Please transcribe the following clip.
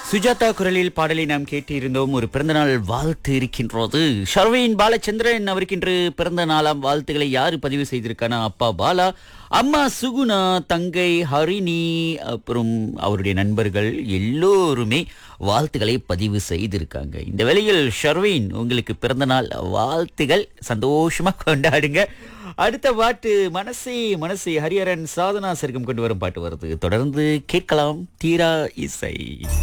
சுஜாதா குரலில் பாடலை நாம் கேட்டிருந்தோம். ஒரு பிறந்தநாள் வாழ்த்து இருக்கின்றது. ஷர்வீன் பாலச்சந்திரன் அவருக்கு இன்று பிறந்த நாளாம் வாழ்த்துக்களை யாரு பதிவு செய்திருக்கானா, அப்பா பாலா, அம்மா சுகுணா, தங்கை ஹரிணி, அப்புறம் அவருடைய நண்பர்கள் எல்லோருமே வாழ்த்துக்களை பதிவு செய்திருக்காங்க. இந்த வேளையில் ஷர்வீன், உங்களுக்கு பிறந்த நாள் வாழ்த்துகள், சந்தோஷமா கொண்டாடுங்க. அடுத்த பாட்டு மனசே மனசே ஹரிஹரன் சாதனா சர்க்கம் கொண்டு வரும் பாட்டு வருது. தொடர்ந்து கேட்கலாம் தீரா இசை.